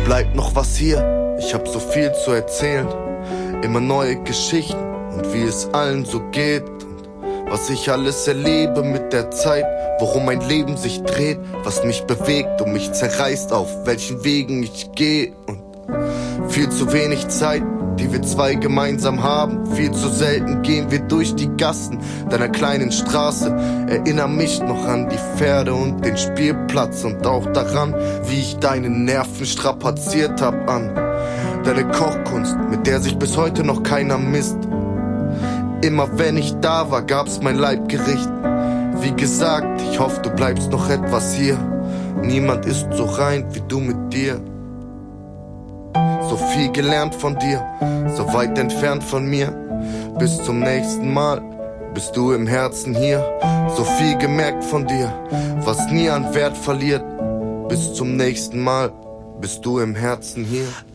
bleibt noch was hier, ich hab so viel zu erzählen. Immer neue Geschichten und wie es allen so geht. Und was ich alles erlebe mit der Zeit, worum mein Leben sich dreht, was mich bewegt und mich zerreißt, auf welchen Wegen ich gehe. Und viel zu wenig Zeit, die wir zwei gemeinsam haben. Viel zu selten gehen wir durch die Gassen deiner kleinen Straße. Erinnere mich noch an die Pferde und den Spielplatz und auch daran, wie ich deine Nerven strapaziert hab, an deine Kochkunst, mit der sich bis heute noch keiner misst. Immer wenn ich da war, gab's mein Leibgericht. Wie gesagt, ich hoffe, du bleibst noch etwas hier. Niemand ist so rein wie du mit dir. So viel gelernt von dir, so weit entfernt von mir. Bis zum nächsten Mal bist du im Herzen hier. So viel gemerkt von dir, was nie an Wert verliert. Bis zum nächsten Mal bist du im Herzen hier.